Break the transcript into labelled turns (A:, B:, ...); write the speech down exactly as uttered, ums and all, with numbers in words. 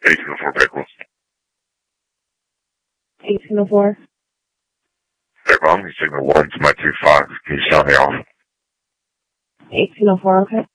A: eighteen oh four Pickerel.
B: eighteen oh four.
A: Pickerel, you signal one to my two five. Can you sound me off?
B: eighteen oh four, okay.